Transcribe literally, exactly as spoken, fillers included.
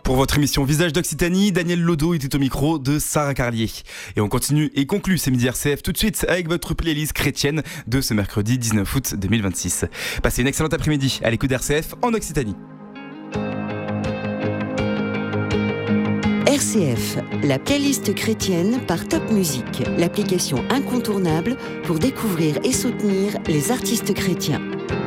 Pour votre émission Visage d'Occitanie, Daniel Lodo était au micro de Sarah Carlier. Et on continue et conclut ces midis R C F tout de suite avec votre playlist chrétienne de ce mercredi dix-neuf août deux mille vingt-six. Passez une excellente après-midi à l'écoute d'R C F en Occitanie. R C F, la playlist chrétienne par Top Music, l'application incontournable pour découvrir et soutenir les artistes chrétiens.